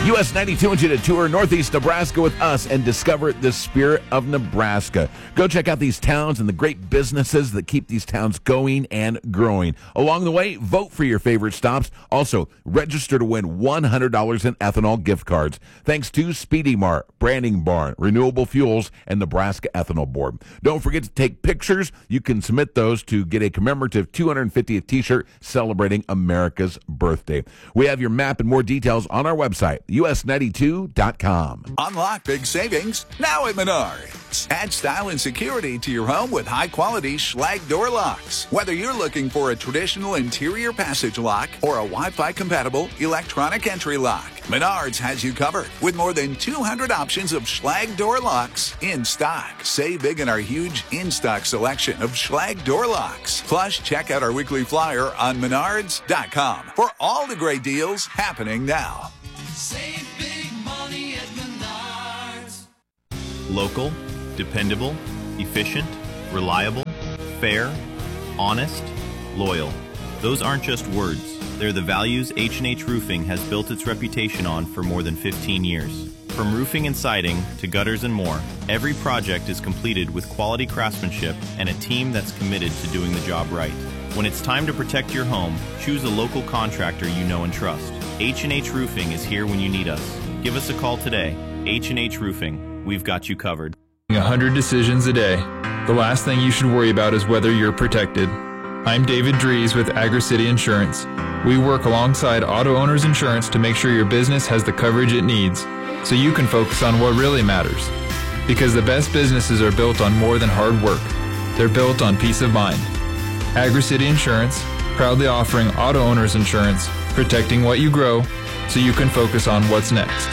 US 92 wants you to tour Northeast Nebraska with us and discover the spirit of Nebraska. Go check out these towns and the great businesses that keep these towns going and growing. Along the way, vote for your favorite stops. Also, register to win $100 in ethanol gift cards. Thanks to Speedy Mart, Branding Barn, Renewable Fuels, and Nebraska Ethanol Board. Don't forget to take pictures. You can submit those to get a commemorative 250th t-shirt celebrating America's birthday. We have your map and more details on our website, us92.com. Unlock big savings now at Menards. Add style and security to your home with high-quality Schlage door locks. Whether you're looking for a traditional interior passage lock or a Wi-Fi compatible electronic entry lock, Menards has you covered with more than 200 options of Schlage door locks in stock. Save big in our huge in-stock selection of Schlage door locks. Plus, check out our weekly flyer on Menards.com for all the great deals happening now. Save big money at Menards. Local, dependable, efficient, reliable, fair, honest, loyal. Those aren't just words. They're the values H&H Roofing has built its reputation on for more than 15 years. From roofing and siding to gutters and more, every project is completed with quality craftsmanship and a team that's committed to doing the job right. When it's time to protect your home, choose a local contractor you know and trust. H&H Roofing is here when you need us. Give us a call today. H&H Roofing. We've got you covered. 100 decisions a day. The last thing you should worry about is whether you're protected. I'm David Dries with AgriCity Insurance. We work alongside Auto Owners Insurance to make sure your business has the coverage it needs, so you can focus on what really matters. Because the best businesses are built on more than hard work. They're built on peace of mind. AgriCity Insurance, proudly offering Auto Owners Insurance, protecting what you grow, so you can focus on what's next.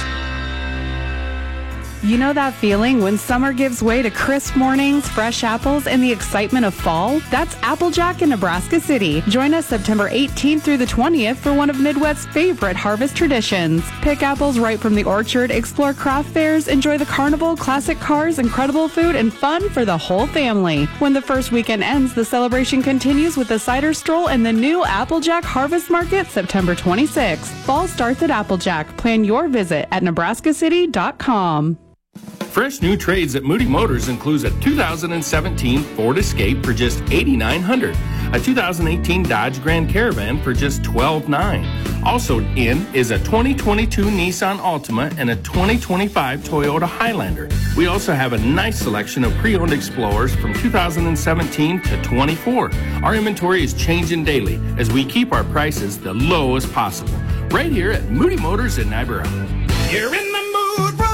You know that feeling when summer gives way to crisp mornings, fresh apples, and the excitement of fall? That's Applejack in Nebraska City. Join us September 18th through the 20th for one of Midwest's favorite harvest traditions. Pick apples right from the orchard, explore craft fairs, enjoy the carnival, classic cars, incredible food, and fun for the whole family. When the first weekend ends, the celebration continues with the cider stroll and the new Applejack Harvest Market September 26th. Fall starts at Applejack. Plan your visit at nebraskacity.com. Fresh new trades at Moody Motors includes a 2017 Ford Escape for just $8,900, a 2018 Dodge Grand Caravan for just $12,900. Also in is a 2022 Nissan Altima and a 2025 Toyota Highlander. We also have a nice selection of pre-owned Explorers from 2017 to 24. Our inventory is changing daily as we keep our prices the lowest possible. Right here at Moody Motors in Niobrara. You're in the mood for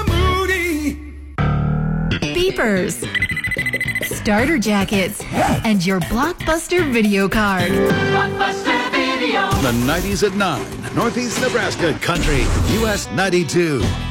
beepers, starter jackets, and your Blockbuster video card. Blockbuster Video. The 90s at 9, Northeast Nebraska Country, US 92.